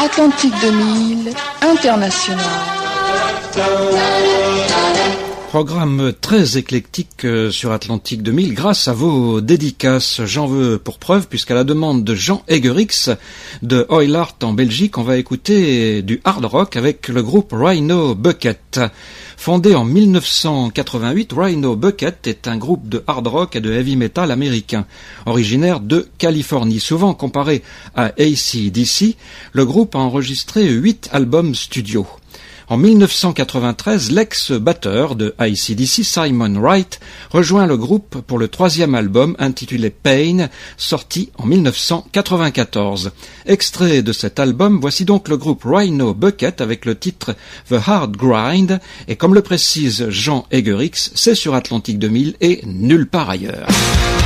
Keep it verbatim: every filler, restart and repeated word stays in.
Atlantique deux mille, international. Programme très éclectique sur Atlantique deux mille grâce à vos dédicaces. J'en veux pour preuve puisqu'à la demande de Jean Egerix de Oilart en Belgique, on va écouter du hard rock avec le groupe Rhino Bucket. Fondé en mille neuf cent quatre-vingt-huit, Rhino Bucket est un groupe de hard rock et de heavy metal américain, originaire de Californie. Souvent comparé à A C D C, le groupe a enregistré huit albums studio. En mille neuf cent quatre-vingt-treize, l'ex-batteur de A C D C, Simon Wright, rejoint le groupe pour le troisième album intitulé Pain, sorti en mille neuf cent quatre-vingt-quatorze. Extrait de cet album, voici donc le groupe Rhino Bucket avec le titre The Hard Grind, et comme le précise Jean Egerix, c'est sur Atlantique deux mille et nulle part ailleurs.